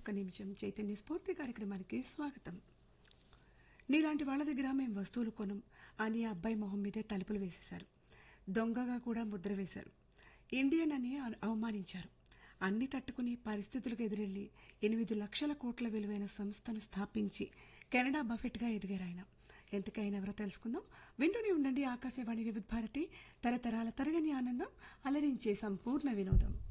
ఒక్క నిమిషం చైతన్య స్ఫూర్తి కార్యక్రమానికి స్వాగతం. నీలాంటి వాళ్ళ దగ్గర మేం వస్తువులు కొనం అని ఆ అబ్బాయి మొహం మీదే తలుపులు వేసేశారు. దొంగగా కూడా ముద్ర వేశారు. ఇండియన్ అని అవమానించారు. అన్ని తట్టుకుని పరిస్థితులకు ఎదురెళ్లి 8 లక్షల కోట్ల విలువైన సంస్థను స్థాపించి కెనడా బఫెట్గా ఎదిగారాయన. ఎంతకైనా ఎవరో తెలుసుకుందాం. వింటూనే ఉండండి ఆకాశవాణి వివిధ భారతి, తరతరాల తరగని ఆనందం, అలరించే సంపూర్ణ వినోదం.